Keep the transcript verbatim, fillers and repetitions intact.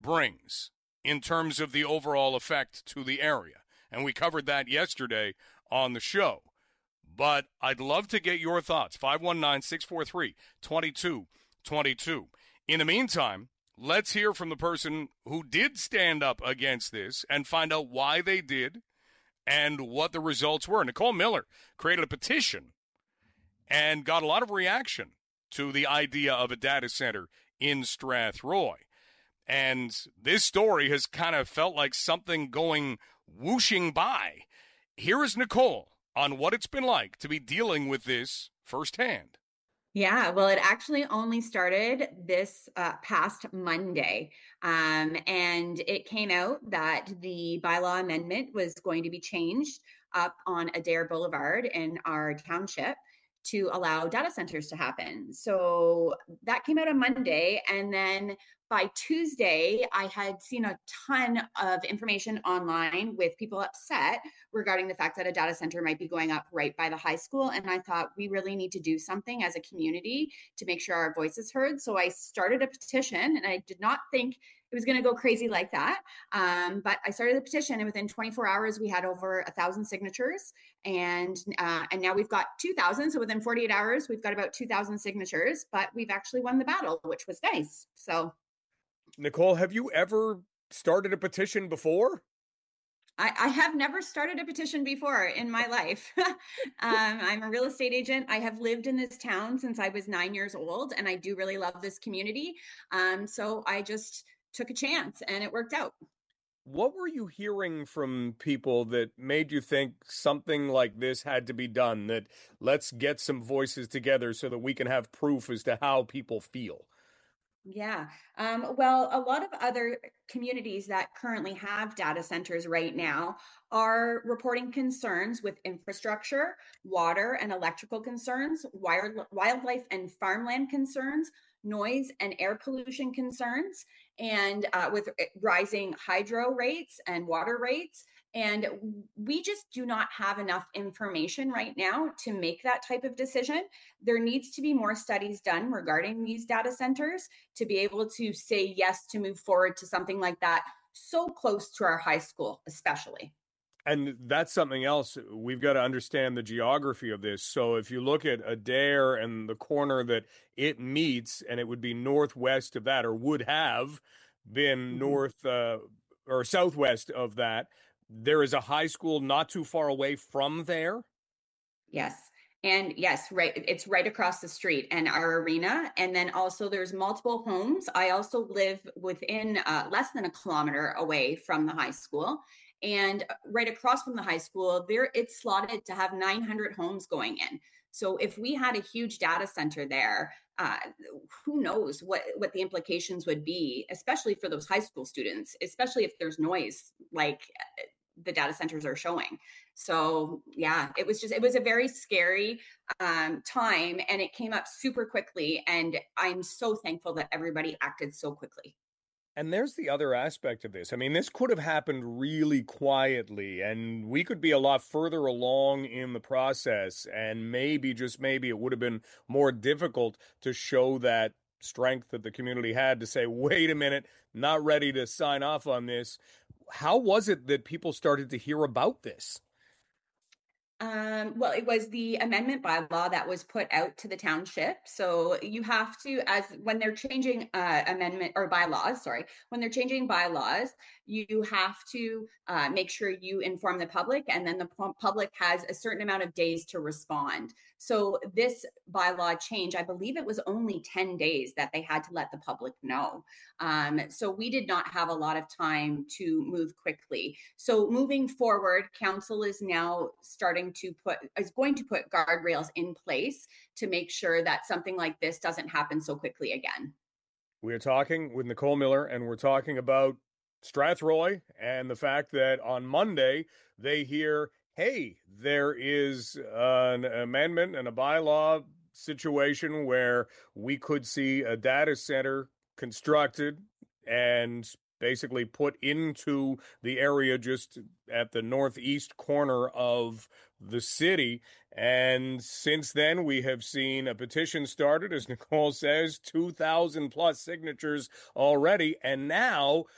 brings in terms of the overall effect to the area. And we covered that yesterday on the show. But I'd love to get your thoughts. five one nine, six four three, two two two two. In the meantime, let's hear from the person who did stand up against this and find out why they did and what the results were. Nicole Miller created a petition and got a lot of reaction to the idea of a data center in Strathroy. And this story has kind of felt like something going whooshing by. Here is Nicole on what it's been like to be dealing with this firsthand. Yeah, well, it actually only started this uh, past Monday. Um, and it came out that the bylaw amendment was going to be changed up on Adair Boulevard in our township to allow data centers to happen. So that came out on Monday. And then by Tuesday, I had seen a ton of information online with people upset regarding the fact that a data center might be going up right by the high school. And I thought we really need to do something as a community to make sure our voice is heard. So I started a petition, and I did not think it was going to go crazy like that. Um, but I started the petition, and within twenty-four hours, we had over a thousand signatures, and uh, and now we've got two thousand. So within forty-eight hours, we've got about two thousand signatures. But we've actually won the battle, which was nice. So, Nicole, have you ever started a petition before? I, I have never started a petition before in my life. um, I'm a real estate agent. I have lived in this town since I was nine years old, and I do really love this community. Um, so I just took a chance, and it worked out. What were you hearing from people that made you think something like this had to be done, that let's get some voices together so that we can have proof as to how people feel? Yeah. Um, well, a lot of other communities that currently have data centers right now are reporting concerns with infrastructure, water and electrical concerns, wild, wildlife and farmland concerns, noise and air pollution concerns, and uh, with rising hydro rates and water rates. And we just do not have enough information right now to make that type of decision. There needs to be more studies done regarding these data centers to be able to say yes to move forward to something like that so close to our high school, especially. And that's something else. We've got to understand the geography of this. So if you look at Adair and the corner that it meets, and it would be northwest of that, or would have been mm-hmm. north uh, or southwest of that, there is a high school not too far away from there. Yes. And yes, right. It's right across the street and our arena. And then also there's multiple homes. I also live within uh, less than a kilometer away from the high school. And right across from the high school, there it's slotted to have nine hundred homes going in. So if we had a huge data center there, uh, who knows what, what the implications would be, especially for those high school students, especially if there's noise like the data centers are showing. So yeah, it was just, it was a very scary um, time, and it came up super quickly. And I'm so thankful that everybody acted so quickly. And there's the other aspect of this. I mean, this could have happened really quietly, and we could be a lot further along in the process. And maybe, just maybe, it would have been more difficult to show that strength that the community had to say, wait a minute, not ready to sign off on this. How was it that people started to hear about this? Um, well, it was the amendment bylaw that was put out to the township. So you have to, as when they're changing uh, amendment or bylaws, sorry, when they're changing bylaws, you have to uh, make sure you inform the public, and then the public has a certain amount of days to respond. So this bylaw change, I believe it was only ten days that they had to let the public know. Um, so we did not have a lot of time to move quickly. So moving forward, council is now starting to put, is going to put guardrails in place to make sure that something like this doesn't happen so quickly again. We're talking with Nicole Miller, and we're talking about Strathroy and the fact that on Monday they hear, hey, there is an amendment and a bylaw situation where we could see a data center constructed and basically put into the area just at the northeast corner of the city. And since then, we have seen a petition started, as Nicole says, two thousand plus signatures already. And now